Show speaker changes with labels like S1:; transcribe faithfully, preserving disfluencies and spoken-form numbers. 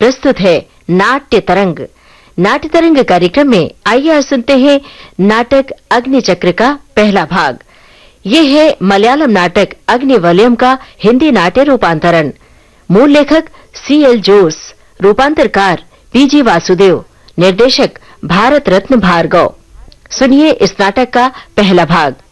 S1: प्रस्तुत है नाट्य तरंग। नाट्य तरंग कार्यक्रम में आइए आज सुनते हैं नाटक अग्निचक्र का पहला भाग। ये है मलयालम नाटक अग्निवलयम का हिंदी नाट्य रूपांतरण। मूल लेखक सी एल जोस, रूपांतरकार पीजी वासुदेव, निर्देशक भारत रत्न भार्गव। सुनिए इस नाटक का पहला भाग।